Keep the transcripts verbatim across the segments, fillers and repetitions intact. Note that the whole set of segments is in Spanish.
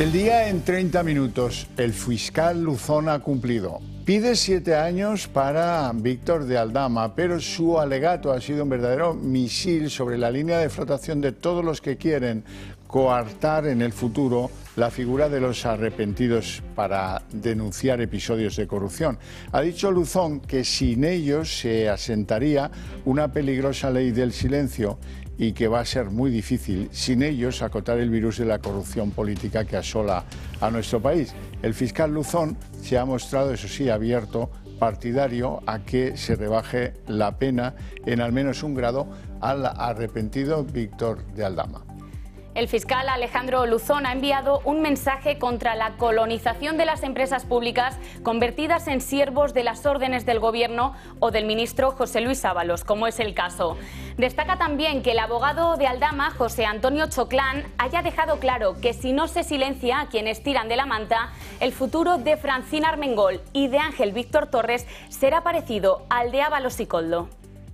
El día en treinta minutos. El fiscal Luzón ha cumplido. Pide siete años para Víctor de Aldama, pero su alegato ha sido un verdadero misil sobre la línea de flotación de todos los que quieren coartar en el futuro la figura de los arrepentidos para denunciar episodios de corrupción. Ha dicho Luzón que sin ellos se asentaría una peligrosa ley del silencio y que va a ser muy difícil, sin ellos, acotar el virus de la corrupción política que asola a nuestro país. El fiscal Luzón se ha mostrado, eso sí, abierto, partidario a que se rebaje la pena en al menos un grado al arrepentido Víctor de Aldama. El fiscal Alejandro Luzón ha enviado un mensaje contra la colonización de las empresas públicas convertidas en siervos de las órdenes del gobierno o del ministro José Luis Ábalos, como es el caso. Destaca también que el abogado de Aldama, José Antonio Choclán, haya dejado claro que si no se silencia a quienes tiran de la manta, el futuro de Francina Armengol y de Ángel Víctor Torres será parecido al de Ábalos y Koldo.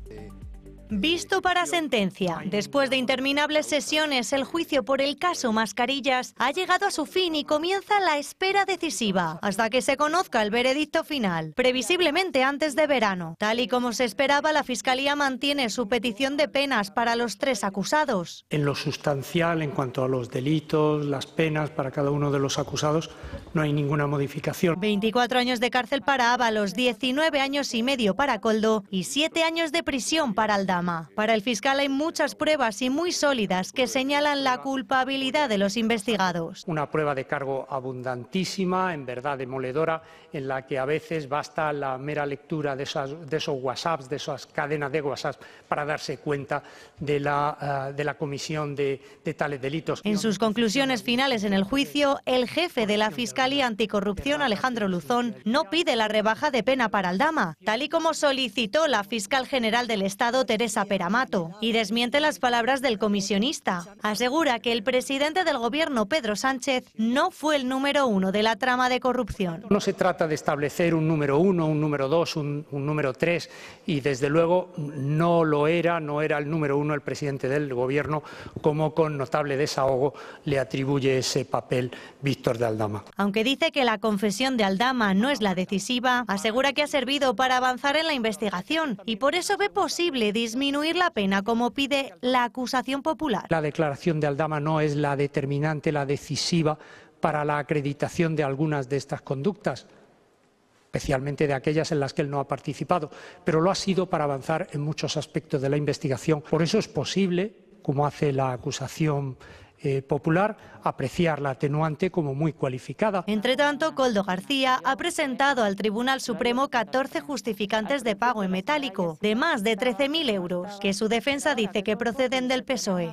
Visto para sentencia. Después de interminables sesiones, el juicio por el caso Mascarillas ha llegado a su fin y comienza la espera decisiva, hasta que se conozca el veredicto final, previsiblemente antes de verano. Tal y como se esperaba, la Fiscalía mantiene su petición de penas para los tres acusados. En lo sustancial, en cuanto a los delitos, las penas para cada uno de los acusados, no hay ninguna modificación. veinticuatro años de cárcel para Ábalos, diecinueve años y medio para Koldo y siete años de prisión para Aldama. Para el fiscal hay muchas pruebas y muy sólidas que señalan la culpabilidad de los investigados. Una prueba de cargo abundantísima, en verdad demoledora, en la que a veces basta la mera lectura de, esas, de esos WhatsApps, de esas cadenas de WhatsApp, para darse cuenta de la, uh, de la comisión de, de tales delitos. En sus conclusiones finales en el juicio, el jefe de la Fiscalía Anticorrupción, Alejandro Luzón, no pide la rebaja de pena para Aldama, tal y como solicitó la fiscal general del Estado, Teresa Peramato, y desmiente las palabras del comisionista. Asegura que el presidente del gobierno, Pedro Sánchez, no fue el número uno de la trama de corrupción. No se trata de establecer un número uno, un número dos, un, un número tres, y desde luego no lo era, no era el número uno el presidente del gobierno, como con notable desahogo le atribuye ese papel Víctor de Aldama. Aunque dice que la confesión de Aldama no es la decisiva, asegura que ha servido para avanzar en la investigación y por eso ve posible disminuir disminuir la pena, como pide la acusación popular. La declaración de Aldama no es la determinante, la decisiva para la acreditación de algunas de estas conductas, especialmente de aquellas en las que él no ha participado, pero lo ha sido para avanzar en muchos aspectos de la investigación. Por eso es posible, como hace la acusación Eh, popular, apreciar la atenuante como muy cualificada. Entre tanto, Koldo García ha presentado al Tribunal Supremo catorce justificantes de pago en metálico, de más de trece mil euros, que su defensa dice que proceden del P S O E.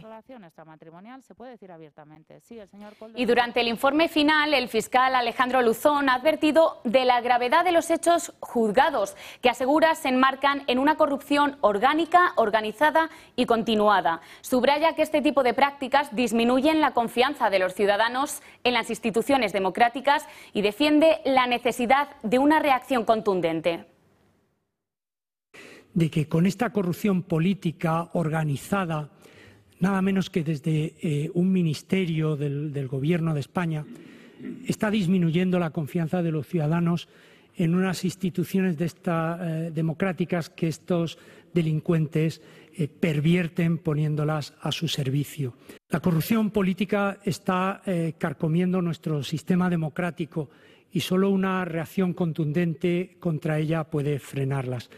Y durante el informe final, el fiscal Alejandro Luzón ha advertido de la gravedad de los hechos juzgados, que asegura se enmarcan en una corrupción orgánica, organizada y continuada. Subraya que este tipo de prácticas disminuyen la confianza de los ciudadanos en las instituciones democráticas y defiende la necesidad de una reacción contundente. De que con esta corrupción política organizada, nada menos que desde eh, un ministerio del, del Gobierno de España, está disminuyendo la confianza de los ciudadanos en unas instituciones de esta, eh, democráticas que estos delincuentes eh, pervierten poniéndolas a su servicio. La corrupción política está eh, carcomiendo nuestro sistema democrático y solo una reacción contundente contra ella puede frenarlas.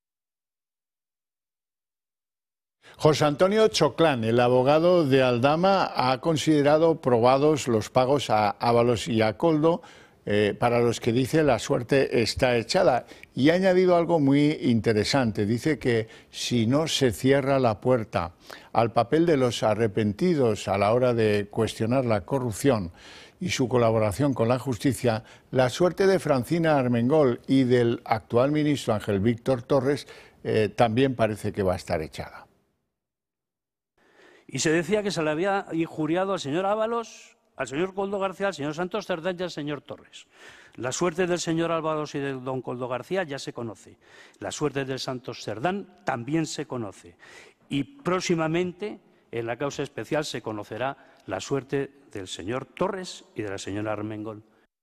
José Antonio Choclán, el abogado de Aldama, ha considerado probados los pagos a Ábalos y a Koldo, eh, para los que dice la suerte está echada. Y ha añadido algo muy interesante. Dice que si no se cierra la puerta al papel de los arrepentidos a la hora de cuestionar la corrupción y su colaboración con la justicia, la suerte de Francina Armengol y del actual ministro Ángel Víctor Torres eh, también parece que va a estar echada. Y se decía que se le había injuriado al señor Ábalos, al señor Koldo García, al señor Santos Cerdán y al señor Torres. La suerte del señor Ábalos y del don Koldo García ya se conoce. La suerte del Santos Cerdán también se conoce. Y próximamente, en la causa especial, se conocerá la suerte del señor Torres y de la señora Armengol.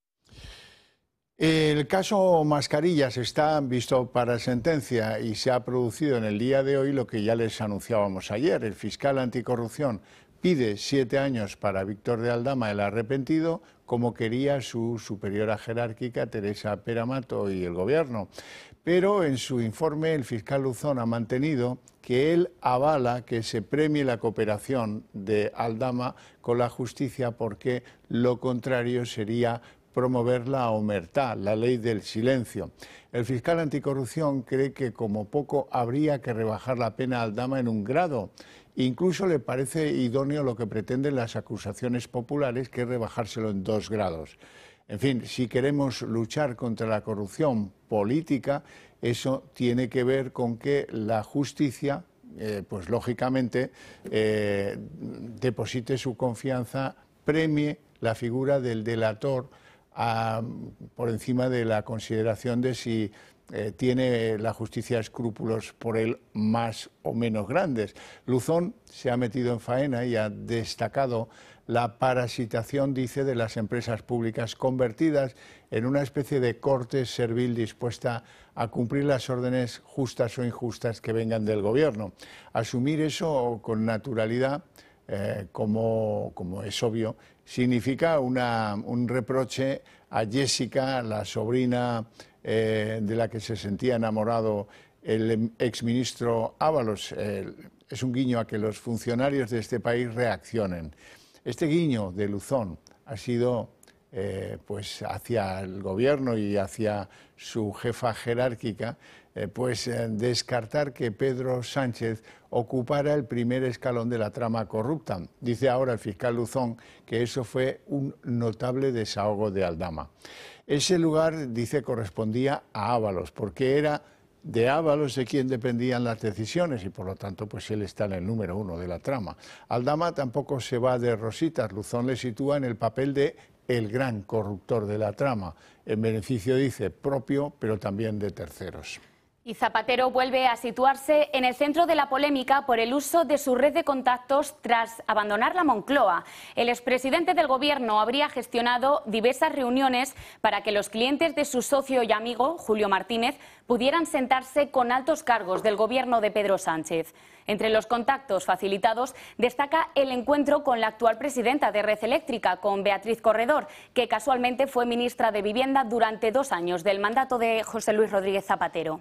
El caso Mascarillas está visto para sentencia y se ha producido en el día de hoy lo que ya les anunciábamos ayer. El fiscal anticorrupción pide siete años para Víctor de Aldama, el arrepentido, como quería su superiora jerárquica Teresa Peramato y el Gobierno. Pero en su informe el fiscal Luzón ha mantenido que él avala que se premie la cooperación de Aldama con la justicia, porque lo contrario sería promover la omertá, la ley del silencio. El fiscal anticorrupción cree que como poco habría que rebajar la pena a Aldama en un grado. Incluso le parece idóneo lo que pretenden las acusaciones populares, que es rebajárselo en dos grados. En fin, si queremos luchar contra la corrupción política, eso tiene que ver con que la justicia, eh, pues lógicamente, eh, deposite su confianza, premie la figura del delator a, por encima de la consideración de si eh, tiene la justicia escrúpulos por él más o menos grandes. Luzón se ha metido en faena y ha destacado la parasitación, dice, de las empresas públicas, convertidas en una especie de corte servil dispuesta a cumplir las órdenes justas o injustas que vengan del Gobierno. Asumir eso con naturalidad, eh, como, como es obvio, significa una, un reproche a Jessica, la sobrina eh, de la que se sentía enamorado el exministro Ábalos. Eh, es un guiño a que los funcionarios de este país reaccionen. Este guiño de Luzón ha sido eh, pues hacia el Gobierno y hacia su jefa jerárquica, eh, pues eh, descartar que Pedro Sánchez ocupara el primer escalón de la trama corrupta. Dice ahora el fiscal Luzón que eso fue un notable desahogo de Aldama. Ese lugar, dice, correspondía a Ábalos, porque era de Ábalos de quien dependían las decisiones y por lo tanto pues él está en el número uno de la trama. Aldama tampoco se va de rositas. Luzón le sitúa en el papel de el gran corruptor de la trama, en beneficio, dice, propio, pero también de terceros. Y Zapatero vuelve a situarse en el centro de la polémica por el uso de su red de contactos tras abandonar la Moncloa. El expresidente del Gobierno habría gestionado diversas reuniones para que los clientes de su socio y amigo, Julio Martínez, pudieran sentarse con altos cargos del Gobierno de Pedro Sánchez. Entre los contactos facilitados destaca el encuentro con la actual presidenta de Red Eléctrica, con Beatriz Corredor, que casualmente fue ministra de Vivienda durante dos años del mandato de José Luis Rodríguez Zapatero.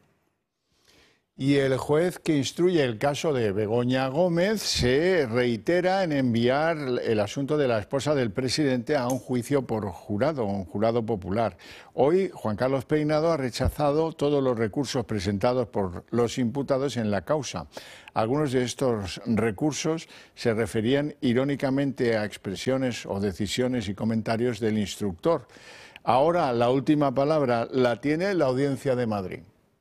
Y el juez que instruye el caso de Begoña Gómez se reitera en enviar el asunto de la esposa del presidente a un juicio por jurado, un jurado popular. Hoy Juan Carlos Peinado ha rechazado todos los recursos presentados por los imputados en la causa. Algunos de estos recursos se referían irónicamente a expresiones o decisiones y comentarios del instructor. Ahora la última palabra la tiene la Audiencia de Madrid.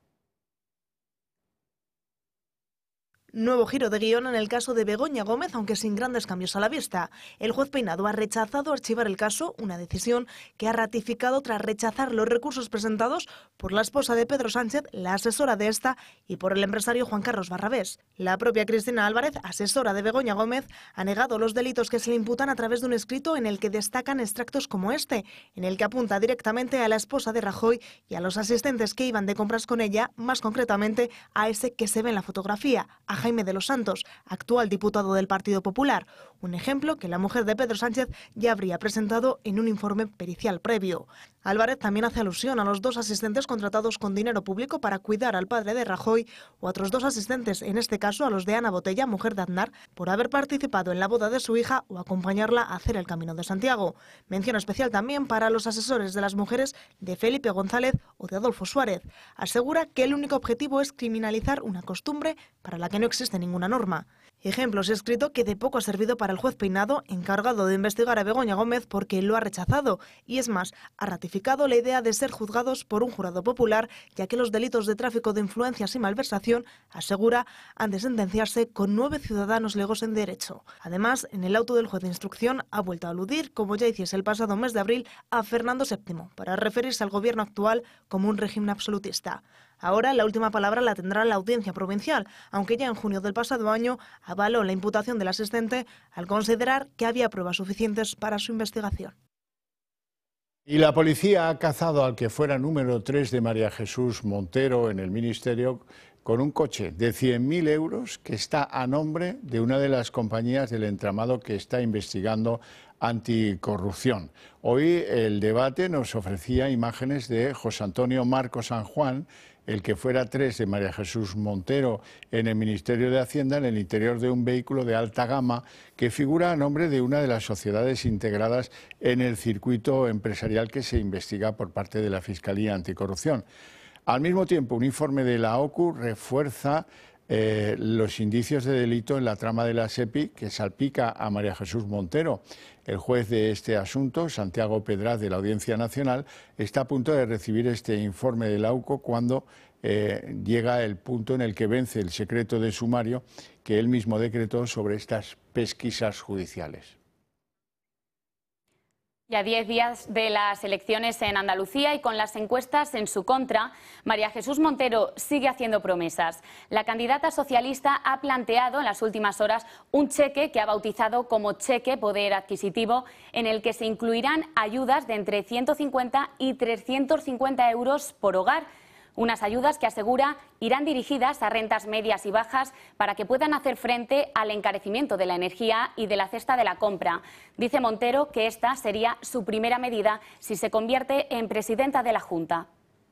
Nuevo giro de guión en el caso de Begoña Gómez, aunque sin grandes cambios a la vista. El juez Peinado ha rechazado archivar el caso, una decisión que ha ratificado tras rechazar los recursos presentados por la esposa de Pedro Sánchez, la asesora de esta, y por el empresario Juan Carlos Barrabés. La propia Cristina Álvarez, asesora de Begoña Gómez, ha negado los delitos que se le imputan a través de un escrito en el que destacan extractos como este, en el que apunta directamente a la esposa de Rajoy y a los asistentes que iban de compras con ella, más concretamente a ese que se ve en la fotografía, a Jaime de los Santos, actual diputado del Partido Popular, un ejemplo que la mujer de Pedro Sánchez ya habría presentado en un informe pericial previo. Álvarez también hace alusión a los dos asistentes contratados con dinero público para cuidar al padre de Rajoy, o a otros dos asistentes, en este caso a los de Ana Botella, mujer de Aznar, por haber participado en la boda de su hija o acompañarla a hacer el Camino de Santiago. Mención especial también para los asesores de las mujeres de Felipe González o de Adolfo Suárez. Asegura que el único objetivo es criminalizar una costumbre para la que no existe ninguna norma. Ejemplos escrito que de poco ha servido para el juez Peinado, encargado de investigar a Begoña Gómez porque lo ha rechazado, y es más, ha ratificado la idea de ser juzgados por un jurado popular, ya que los delitos de tráfico de influencias y malversación, asegura, han de sentenciarse con nueve ciudadanos legos en derecho. Además, en el auto del juez de instrucción ha vuelto a aludir, como ya hiciese el pasado mes de abril, a Fernando séptimo, para referirse al gobierno actual como un régimen absolutista. Ahora la última palabra la tendrá la Audiencia Provincial, aunque ya en junio del pasado año avaló la imputación del asistente al considerar que había pruebas suficientes para su investigación. Y la policía ha cazado al que fuera número tres de María Jesús Montero en el Ministerio con un coche de cien mil euros que está a nombre de una de las compañías del entramado que está investigando anticorrupción. Hoy el debate nos ofrecía imágenes de José Antonio Marco San Juan, el que fuera tres de María Jesús Montero en el Ministerio de Hacienda, en el interior de un vehículo de alta gama que figura a nombre de una de las sociedades integradas en el circuito empresarial que se investiga por parte de la Fiscalía Anticorrupción. Al mismo tiempo, un informe de la O C U refuerza eh, los indicios de delito en la trama de la SEPI que salpica a María Jesús Montero. El juez de este asunto, Santiago Pedraz, de la Audiencia Nacional, está a punto de recibir este informe de la U C O cuando eh, llega el punto en el que vence el secreto de sumario que él mismo decretó sobre estas pesquisas judiciales. Y a diez días de las elecciones en Andalucía y con las encuestas en su contra, María Jesús Montero sigue haciendo promesas. La candidata socialista ha planteado en las últimas horas un cheque que ha bautizado como cheque poder adquisitivo, en el que se incluirán ayudas de entre ciento cincuenta y trescientos cincuenta euros por hogar. Unas ayudas que asegura irán dirigidas a rentas medias y bajas para que puedan hacer frente al encarecimiento de la energía y de la cesta de la compra. Dice Montero que esta sería su primera medida si se convierte en presidenta de la Junta.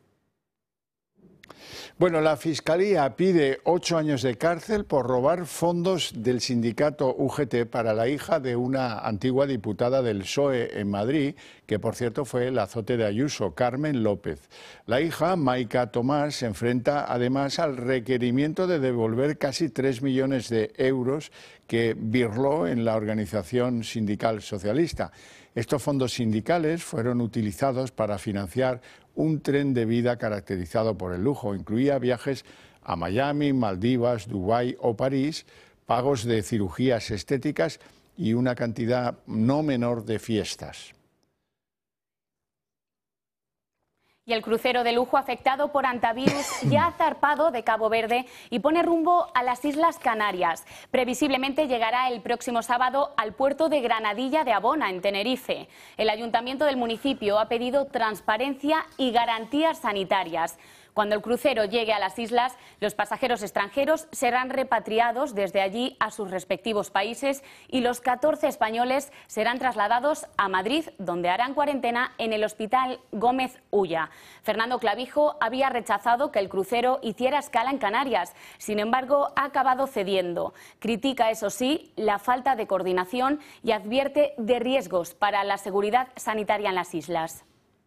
Bueno, la Fiscalía pide ocho años de cárcel por robar fondos del sindicato U G T para la hija de una antigua diputada del P S O E en Madrid, que por cierto fue el azote de Ayuso, Carmen López. La hija, Maika Tomás, se enfrenta además al requerimiento de devolver casi tres millones de euros que birló en la organización sindical socialista. Estos fondos sindicales fueron utilizados para financiar un tren de vida caracterizado por el lujo. Incluía viajes a Miami, Maldivas, Dubái o París, pagos de cirugías estéticas y una cantidad no menor de fiestas. Y el crucero de lujo afectado por antivirus ya ha zarpado de Cabo Verde y pone rumbo a las Islas Canarias. Previsiblemente llegará el próximo sábado al puerto de Granadilla de Abona, en Tenerife. El ayuntamiento del municipio ha pedido transparencia y garantías sanitarias. Cuando el crucero llegue a las islas, los pasajeros extranjeros serán repatriados desde allí a sus respectivos países y los catorce españoles serán trasladados a Madrid, donde harán cuarentena en el Hospital Gómez Ulla. Fernando Clavijo había rechazado que el crucero hiciera escala en Canarias. Sin embargo, ha acabado cediendo. Critica, eso sí, la falta de coordinación y advierte de riesgos para la seguridad sanitaria en las islas.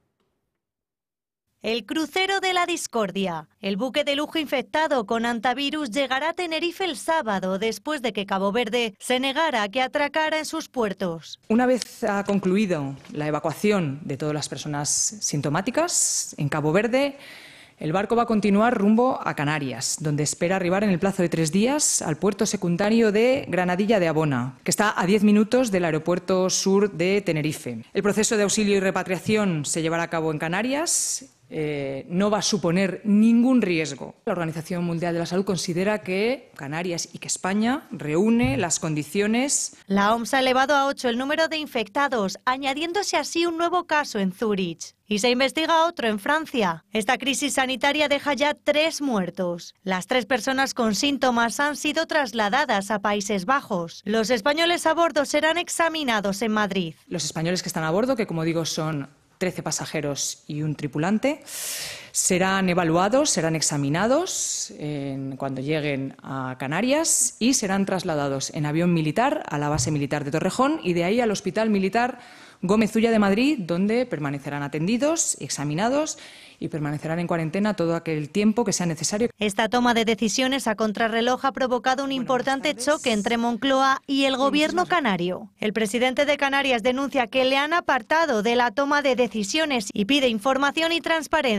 El crucero de la discordia. El buque de lujo infectado con antivirus llegará a Tenerife el sábado, después de que Cabo Verde se negara a que atracara en sus puertos. Una vez ha concluido la evacuación de todas las personas sintomáticas en Cabo Verde, el barco va a continuar rumbo a Canarias, donde espera arribar en el plazo de tres días al puerto secundario de Granadilla de Abona, que está a diez minutos del aeropuerto sur de Tenerife. El proceso de auxilio y repatriación se llevará a cabo en Canarias. Eh, no va a suponer ningún riesgo. La Organización Mundial de la Salud considera que Canarias y que España reúne las condiciones. La O M S ha elevado a ocho el número de infectados, añadiéndose así un nuevo caso en Zúrich. Y se investiga otro en Francia. Esta crisis sanitaria deja ya tres muertos. Las tres personas con síntomas han sido trasladadas a Países Bajos. Los españoles a bordo serán examinados en Madrid. Los españoles que están a bordo, que como digo son trece pasajeros y un tripulante, serán evaluados, serán examinados en, cuando lleguen a Canarias y serán trasladados en avión militar a la base militar de Torrejón y de ahí al Hospital Militar Gómez Ulla de Madrid, donde permanecerán atendidos, examinados y permanecerán en cuarentena todo aquel tiempo que sea necesario. Esta toma de decisiones a contrarreloj ha provocado un importante choque entre Moncloa y el gobierno canario. El presidente de Canarias denuncia que le han apartado de la toma de decisiones y pide información y transparencia. No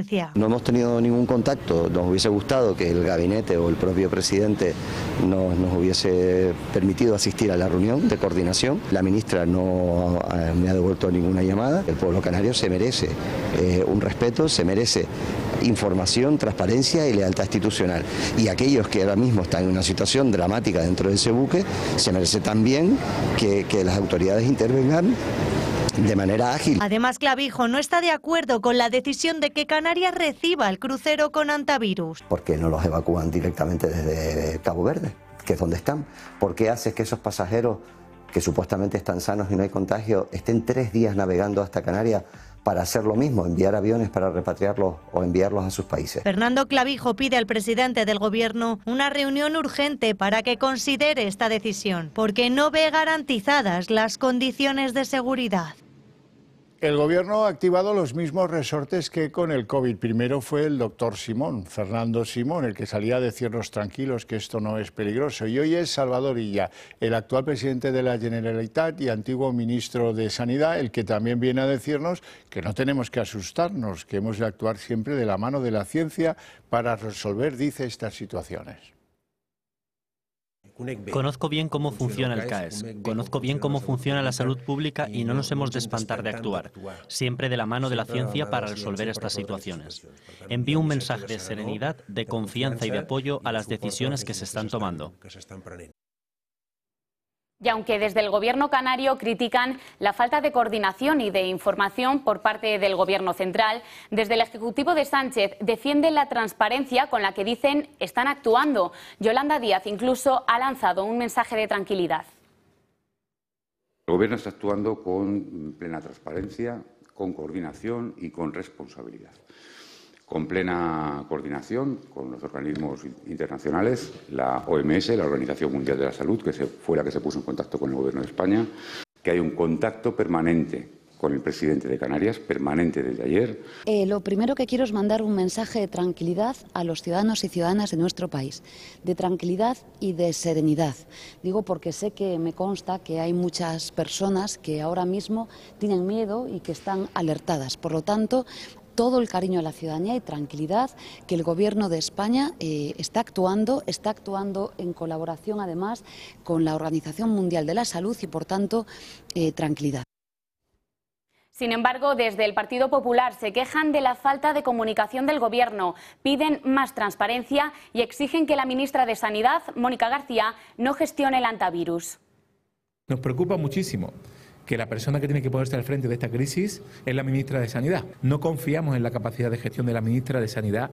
no hemos tenido ningún contacto. Nos hubiese gustado que el gabinete o el propio presidente nos, nos hubiese permitido asistir a la reunión de coordinación. La ministra no eh, me ha devuelto ninguna llamada. El pueblo canario se merece eh, un respeto, se merece información, transparencia y lealtad institucional. Y aquellos que ahora mismo están en una situación dramática dentro de ese buque, se merece también que, que las autoridades intervengan de manera ágil. Además, Clavijo no está de acuerdo con la decisión de que Canarias reciba el crucero con antivirus. ¿Por qué no los evacúan directamente desde Cabo Verde, que es donde están? ¿Por qué haces que esos pasajeros que supuestamente están sanos y no hay contagio estén tres días navegando hasta Canarias para hacer lo mismo, enviar aviones para repatriarlos o enviarlos a sus países? Fernando Clavijo pide al presidente del Gobierno una reunión urgente para que considere esta decisión, porque no ve garantizadas las condiciones de seguridad. El Gobierno ha activado los mismos resortes que con el COVID. Primero fue el doctor Simón, Fernando Simón, el que salía a decirnos tranquilos que esto no es peligroso. Y hoy es Salvador Illa, el actual presidente de la Generalitat y antiguo ministro de Sanidad, el que también viene a decirnos que no tenemos que asustarnos, que hemos de actuar siempre de la mano de la ciencia para resolver, dice, estas situaciones. Conozco bien cómo funciona el C A E S, conozco bien cómo funciona la salud pública y no nos hemos de espantar de actuar, siempre de la mano de la ciencia para resolver estas situaciones. Envío un mensaje de serenidad, de confianza y de apoyo a las decisiones que se están tomando. Y aunque desde el Gobierno canario critican la falta de coordinación y de información por parte del Gobierno central, desde el Ejecutivo de Sánchez defienden la transparencia con la que dicen están actuando. Yolanda Díaz incluso ha lanzado un mensaje de tranquilidad. El Gobierno está actuando con plena transparencia, con coordinación y con responsabilidad. Con plena coordinación con los organismos internacionales, la O M S, la Organización Mundial de la Salud, que fue la que se puso en contacto con el Gobierno de España, que hay un contacto permanente con el presidente de Canarias, permanente desde ayer. Eh, lo primero que quiero es mandar un mensaje de tranquilidad a los ciudadanos y ciudadanas de nuestro país, de tranquilidad y de serenidad. Digo porque sé que me consta que hay muchas personas que ahora mismo tienen miedo y que están alertadas. Por lo tanto, todo el cariño a la ciudadanía y tranquilidad, que el Gobierno de España eh, está actuando, está actuando en colaboración además con la Organización Mundial de la Salud y por tanto eh, tranquilidad. Sin embargo, desde el Partido Popular se quejan de la falta de comunicación del Gobierno, piden más transparencia y exigen que la ministra de Sanidad, Mónica García, no gestione el antivirus. Nos preocupa muchísimo que la persona que tiene que ponerse al frente de esta crisis es la ministra de Sanidad. No confiamos en la capacidad de gestión de la ministra de Sanidad.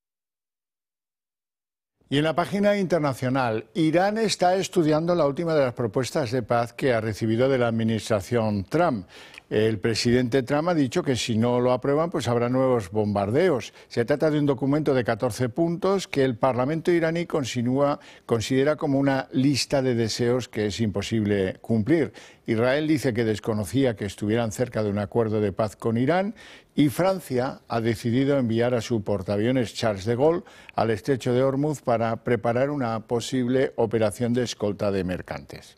Y en la página internacional, Irán está estudiando la última de las propuestas de paz que ha recibido de la administración Trump. El presidente Trump ha dicho que si no lo aprueban, pues habrá nuevos bombardeos. Se trata de un documento de catorce puntos que el Parlamento iraní considera, considera como una lista de deseos que es imposible cumplir. Israel dice que desconocía que estuvieran cerca de un acuerdo de paz con Irán y Francia ha decidido enviar a su portaaviones Charles de Gaulle al estrecho de Hormuz para preparar una posible operación de escolta de mercantes.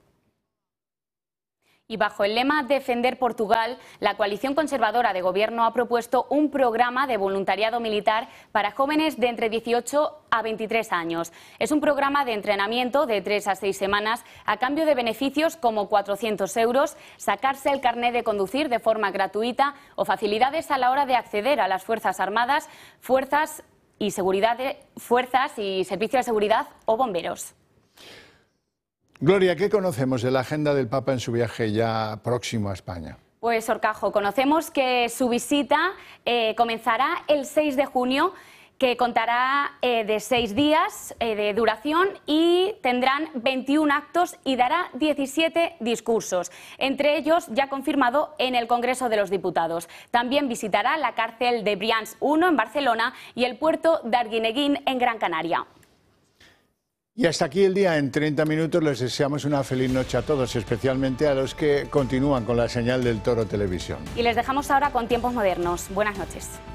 Y bajo el lema Defender Portugal, la coalición conservadora de gobierno ha propuesto un programa de voluntariado militar para jóvenes de entre dieciocho a veintitrés años. Es un programa de entrenamiento de tres a seis semanas a cambio de beneficios como cuatrocientos euros, sacarse el carné de conducir de forma gratuita o facilidades a la hora de acceder a las Fuerzas Armadas, fuerzas y seguridad de, fuerzas y servicio de seguridad o bomberos. Gloria, ¿qué conocemos de la agenda del Papa en su viaje ya próximo a España? Pues, Horcajo, conocemos que su visita eh, comenzará el seis de junio, que contará eh, de seis días eh, de duración y tendrán veintiún actos y dará diecisiete discursos, entre ellos ya confirmado en el Congreso de los Diputados. También visitará la cárcel de Brians uno en Barcelona y el puerto de Arguineguín en Gran Canaria. Y hasta aquí el día en treinta minutos. Les deseamos una feliz noche a todos, especialmente a los que continúan con la señal del Toro Televisión. Y les dejamos ahora con Tiempos Modernos. Buenas noches.